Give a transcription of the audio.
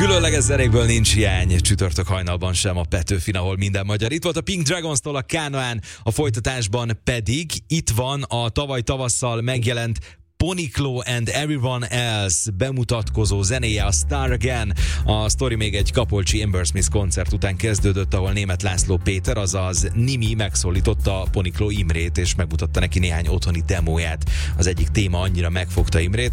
Különleges zenékből nincs hiány, csütörtök hajnalban sem a Petőfin, ahol minden magyar. Itt volt a Pink Dragons-tól a Kánoán, a folytatásban pedig itt van a tavaly tavasszal megjelent Poniklo and Everyone Else bemutatkozó zenéje, a Star Again. A sztori még egy Kapolcsi Amber Smith koncert után kezdődött, ahol Németh László Péter, azaz Nimi megszólította Poniklo Imrét, és megmutatta neki néhány otthoni demóját. Az egyik téma annyira megfogta Imrét,